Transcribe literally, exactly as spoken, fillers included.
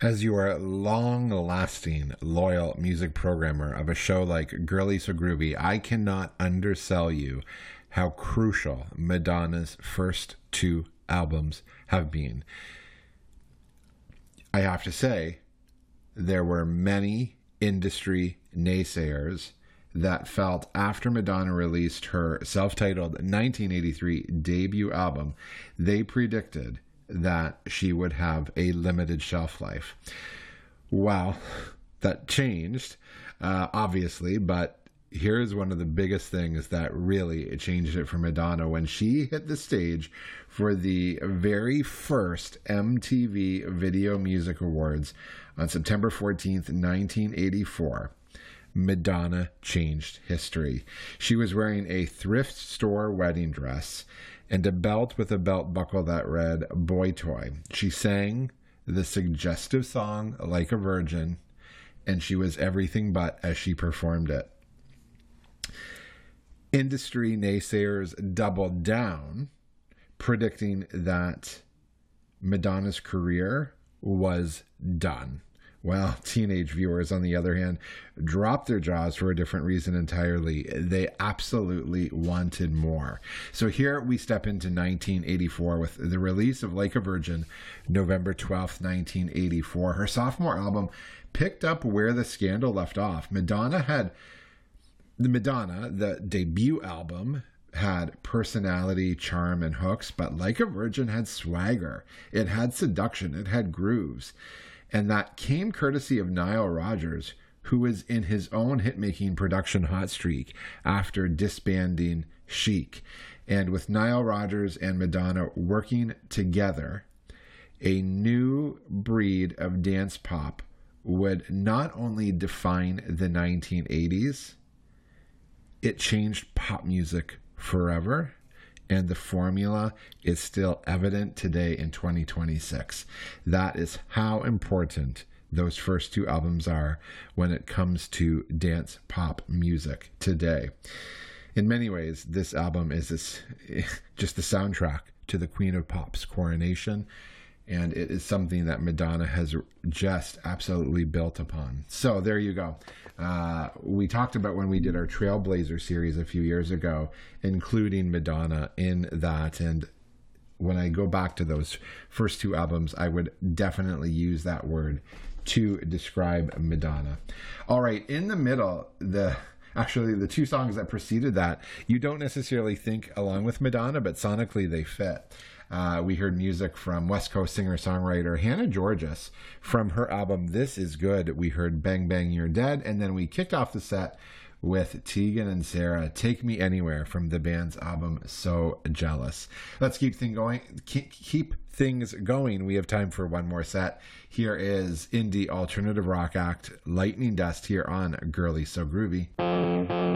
As your long-lasting, loyal music programmer of a show like Girly So Groovy, I cannot undersell you how crucial Madonna's first two albums have been. I have to say, there were many industry naysayers that felt after Madonna released her self-titled nineteen eighty-three debut album, they predicted that she would have a limited shelf life. Well, that changed, uh, obviously, but here's one of the biggest things that really changed it for Madonna when she hit the stage for the very first M T V Video Music Awards on September fourteenth, nineteen eighty-four. Madonna changed history. She was wearing a thrift store wedding dress and a belt with a belt buckle that read "Boy Toy." She sang the suggestive song Like a Virgin, and she was everything but as she performed it. Industry naysayers doubled down, predicting that Madonna's career was done. Well, teenage viewers, on the other hand, dropped their jaws for a different reason entirely. They absolutely wanted more. So here we step into nineteen eighty-four with the release of Like a Virgin, November twelfth, nineteen eighty-four. Her sophomore album picked up where the scandal left off. Madonna had, the Madonna, the debut album, had personality, charm, and hooks, but Like a Virgin had swagger. It had seduction. It had grooves. And that came courtesy of Nile Rodgers, who was in his own hit-making production hot streak after disbanding Chic. And with Nile Rodgers and Madonna working together, a new breed of dance pop would not only define the nineteen eighties, it changed pop music forever. And the formula is still evident today in twenty twenty-six. That is how important those first two albums are when it comes to dance pop music today. In many ways, this album is this, just the soundtrack to the Queen of Pop's coronation, and it is something that Madonna has just absolutely built upon. So there you go. Uh, we talked about when we did our Trailblazer series a few years ago, including Madonna in that. And when I go back to those first two albums, I would definitely use that word to describe Madonna. All right, in the middle, the actually the two songs that preceded that, you don't necessarily think along with Madonna, but sonically they fit. Uh, we heard music from West Coast singer-songwriter Hannah Georgas from her album This Is Good. We heard Bang Bang You're Dead, and then we kicked off the set with Tegan and Sara, Take Me Anywhere, from the band's album So Jealous. Let's keep thing going. Keep, keep things going. We have time for one more set. Here is indie alternative rock act Lightning Dust here on Girly So Groovy.